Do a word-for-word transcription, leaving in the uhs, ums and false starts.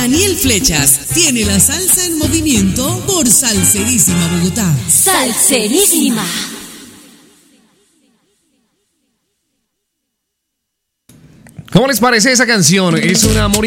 Daniel Flechas tiene la salsa en movimiento por Salserísima Bogotá. Salserísima. ¿Cómo les parece esa canción? Es un amor